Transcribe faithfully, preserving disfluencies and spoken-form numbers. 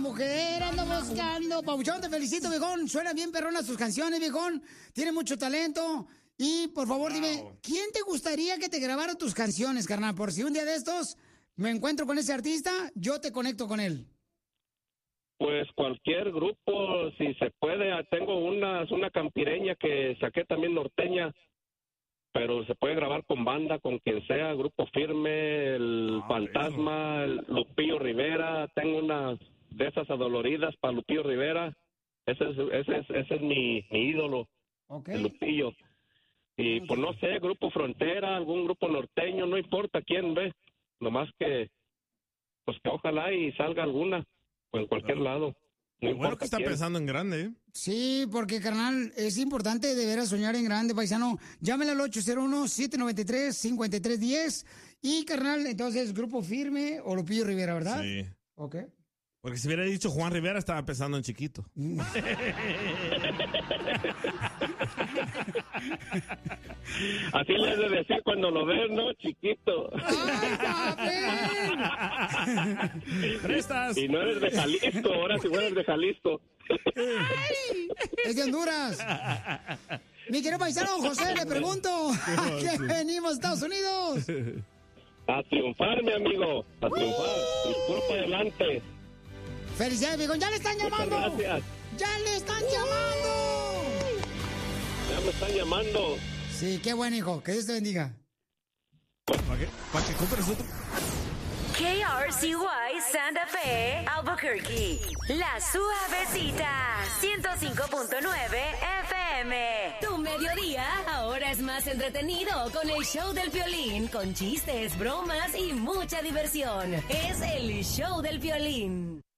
mujer ando buscando. Pabuchón, te felicito, viejón. Suena bien perronas tus canciones, viejón. Tiene mucho talento. Y, por favor, wow. dime, ¿quién te gustaría que te grabara tus canciones, carnal? Por si un día de estos me encuentro con ese artista, yo te conecto con él. Pues cualquier grupo, si se puede. Tengo una, una campireña que saqué también norteña, pero se puede grabar con banda, con quien sea, Grupo Firme, el ah, Fantasma, el Lupillo Rivera. Tengo unas de esas adoloridas para Lupillo Rivera. Ese es, ese es, ese es mi, mi ídolo, okay. el Lupillo. Y pues no sé, Grupo Frontera, algún grupo norteño, no importa quién ve, nomás que, pues que ojalá y salga alguna, o en cualquier lado. No bueno que está quién. Pensando en grande, ¿eh? Sí, porque, carnal, es importante de veras soñar en grande, paisano. Llámale al ocho cero uno, siete nueve tres, cinco tres uno cero. Y, carnal, entonces, Grupo Firme o Lupillo Rivera, ¿verdad? Sí. Ok. Porque si hubiera dicho Juan Rivera, estaba pensando en chiquito. Así le has de decir cuando lo ves, ¿no? Chiquito. ¡Prestas! Y no eres de Jalisco, ahora si fueras de Jalisco. ¡Ay! ¡Es de Honduras! Mi querido paisano José, le pregunto, ¿a qué venimos, Estados Unidos? A triunfar, mi amigo, a triunfar. Y puro para adelante. ¡Felicidades, viejo! ¡Ya le están llamando! Muchas gracias. ¡Ya le están llamando! Ya me están llamando. Sí, qué bueno, hijo. Que Dios te bendiga. ¿Para qué? ¿Para que compres otro? K R C Y Santa Fe, Albuquerque. La Suavecita, ciento cinco punto nueve F M. Tu mediodía ahora es más entretenido con el show del Piolín, con chistes, bromas y mucha diversión. Es el show del Piolín.